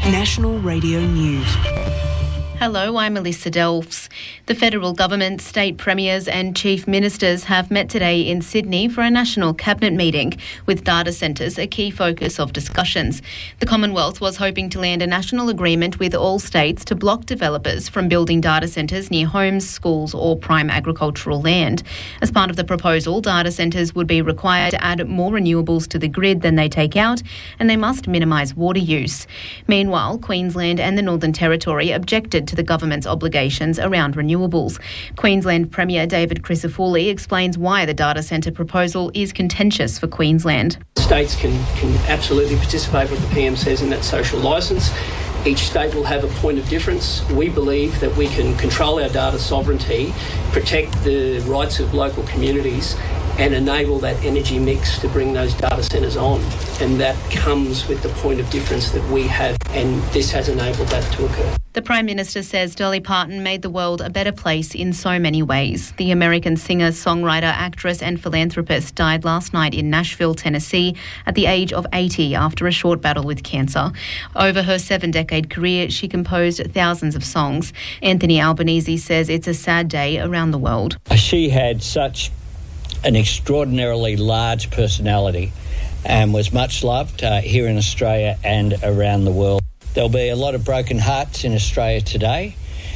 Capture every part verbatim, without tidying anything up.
National Radio News. Hello, I'm Melissa Delves. The federal government, state premiers and chief ministers have met today in Sydney for a national cabinet meeting, with data centres a key focus of discussions. The Commonwealth was hoping to land a national agreement with all states to block developers from building data centres near homes, schools or prime agricultural land. As part of the proposal, data centres would be required to add more renewables to the grid than they take out, and they must minimise water use. Meanwhile, Queensland and the Northern Territory objected to the government's obligations around renewables. Queensland Premier David Crisafulli explains why the data centre proposal is contentious for Queensland. States can, can absolutely participate what the P M says in that social licence. Each state will have a point of difference. We believe that we can control our data sovereignty, protect the rights of local communities and enable that energy mix to bring those data centres on. And that comes with the point of difference that we have, and this has enabled that to occur. The Prime Minister says Dolly Parton made the world a better place in so many ways. The American singer, songwriter, actress and philanthropist died last night in Nashville, Tennessee, at the age of eighty after a short battle with cancer. Over her seven-decade career, she composed thousands of songs. Anthony Albanese says it's a sad day around the world. She had such an extraordinarily large personality and was much loved uh, here in Australia and around the world. There'll be a lot of broken hearts in Australia today,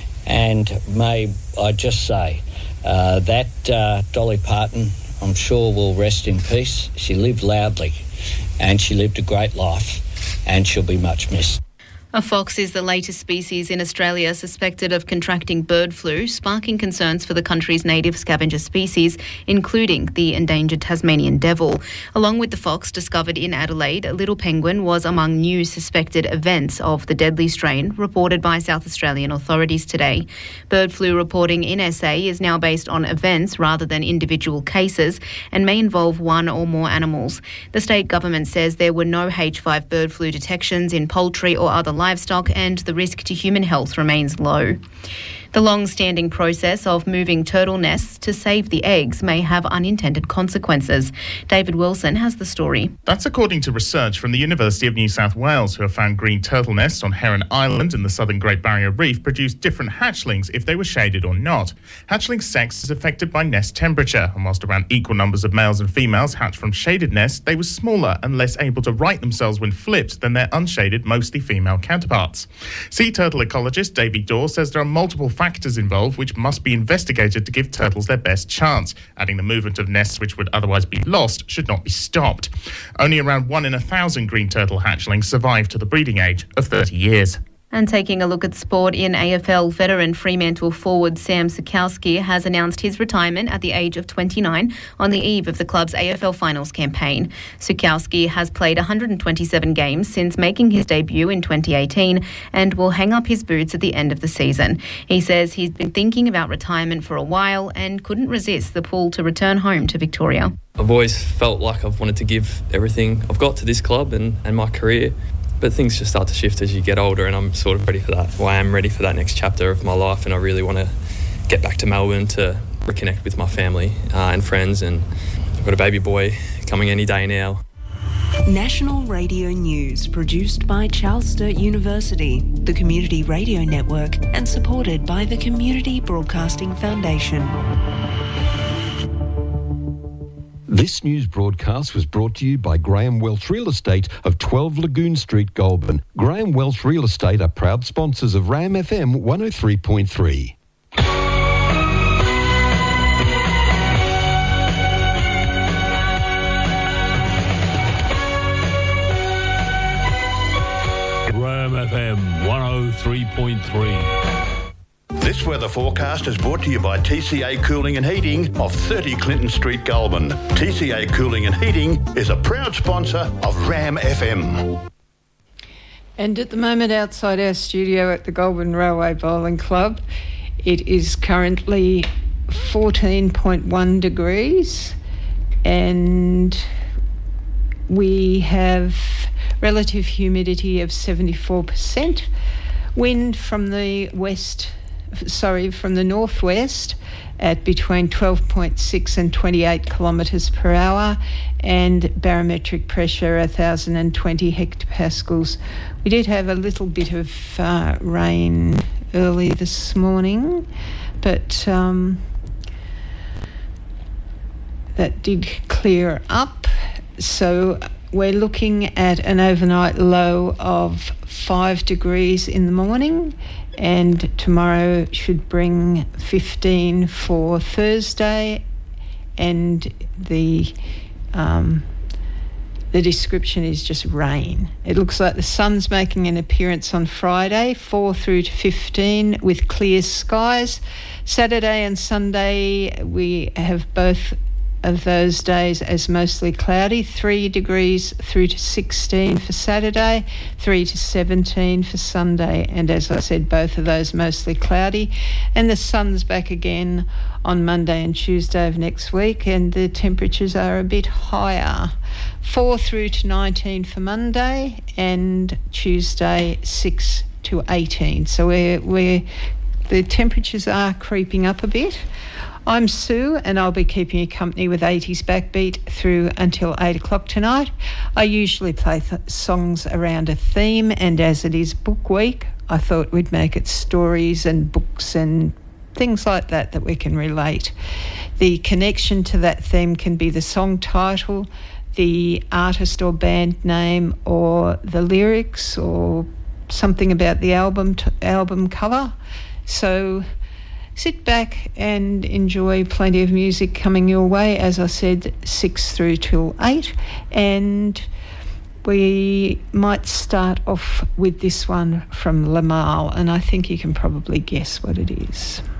and may I just say uh, that uh, Dolly Parton, I'm sure, will rest in peace. She lived loudly and she lived a great life, and she'll be much missed. A fox is the latest species in Australia suspected of contracting bird flu, sparking concerns for the country's native scavenger species, including the endangered Tasmanian devil. Along with the fox discovered in Adelaide, a little penguin was among new suspected events of the deadly strain, reported by South Australian authorities today. Bird flu reporting in S A is now based on events rather than individual cases and may involve one or more animals. The state government says there were no H five bird flu detections in poultry or other livestock, and the risk to human health remains low. The long-standing process of moving turtle nests to save the eggs may have unintended consequences. David Wilson has the story. That's according to research from the University of New South Wales, who have found green turtle nests on Heron Island in the southern Great Barrier Reef produce different hatchlings if they were shaded or not. Hatchling sex is affected by nest temperature, and whilst around equal numbers of males and females hatch from shaded nests, they were smaller and less able to right themselves when flipped than their unshaded, mostly female counterparts. Sea turtle ecologist Davey Daw says there are multiple factors factors involved which must be investigated to give turtles their best chance, adding the movement of nests which would otherwise be lost should not be stopped. Only around one in a thousand green turtle hatchlings survive to the breeding age of thirty years. And taking a look at sport, in A F L, veteran Fremantle forward Sam Sikowski has announced his retirement at the age of twenty-nine on the eve of the club's A F L finals campaign. Sikowski has played one hundred twenty-seven games since making his debut in twenty eighteen and will hang up his boots at the end of the season. He says he's been thinking about retirement for a while and couldn't resist the pull to return home to Victoria. I've always felt like I've wanted to give everything I've got to this club and, and my career. But things just start to shift as you get older, and I'm sort of ready for that. Well, I am ready for that next chapter of my life, and I really want to get back to Melbourne to reconnect with my family uh, and friends, and I've got a baby boy coming any day now. National Radio News, produced by Charles Sturt University, the Community Radio Network, and supported by the Community Broadcasting Foundation. This news broadcast was brought to you by Graham Welch Real Estate of twelve Lagoon Street, Goulburn. Graham Welch Real Estate are proud sponsors of Ram F M one oh three point three. Ram F M one oh three point three. This weather forecast is brought to you by T C A Cooling and Heating of thirty Clinton Street, Goulburn. T C A Cooling and Heating is a proud sponsor of Ram F M. And at the moment, outside our studio at the Goulburn Railway Bowling Club, it is currently fourteen point one degrees, and we have relative humidity of seventy-four percent, wind from the west sorry, from the northwest at between twelve point six and twenty-eight kilometres per hour, and barometric pressure one thousand twenty hectopascals. We did have a little bit of uh, rain early this morning, but um, that did clear up. So we're looking at an overnight low of five degrees in the morning, and tomorrow should bring fifteen for Thursday, and the um, the description is just rain. It looks like the sun's making an appearance on Friday, four through to fifteen, with clear skies. Saturday and Sunday we have both of those days as mostly cloudy, three degrees through to sixteen for Saturday, three to seventeen for Sunday, and as I said, both of those mostly cloudy. And the sun's back again on Monday and Tuesday of next week, and the temperatures are a bit higher, four through to nineteen for Monday, and Tuesday six to eighteen. So we're, we're the temperatures are creeping up a bit. I'm Sue, and I'll be keeping you company with eighties Backbeat through until eight o'clock tonight. I usually play th- songs around a theme, and as it is book week, I thought we'd make it stories and books and things like that that we can relate. The connection to that theme can be the song title, the artist or band name, or the lyrics, or something about the album t- album cover. So sit back and enjoy plenty of music coming your way, as I said, six through till eight. And we might start off with this one from Lamal, and I think you can probably guess what it is.